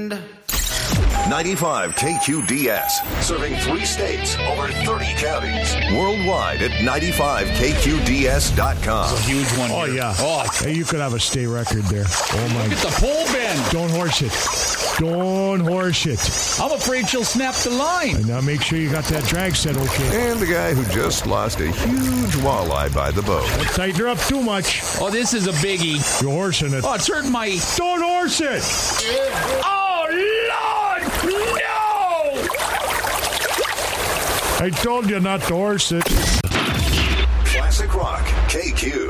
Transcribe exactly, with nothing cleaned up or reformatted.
wind. ninety-five K Q D S, serving three states, over thirty counties. Worldwide at ninety-five K Q D S dot com. It's a huge one. Oh, here. yeah. Oh, hey, you could have a state record there. Oh, my. look at the pole bend. Don't horse it. Don't horse it. I'm afraid she'll snap the line. And now make sure you got that drag set okay. And the guy who just lost a huge walleye by the boat. Don't tighten her up too much. Oh, this is a biggie. You're horsing it. Oh, it's hurting my... Don't horse it. Oh, Lord! No! I told you not to horse it. Classic Rock, K Q.